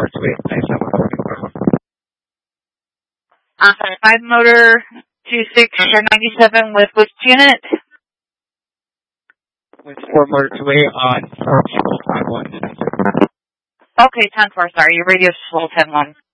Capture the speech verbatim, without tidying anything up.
more to it. I have a recording. Uh, five motor two six ninety-seven with which unit? With four motor two A on four people five one sensor. Okay, ten four, sorry, your radio's full ten one.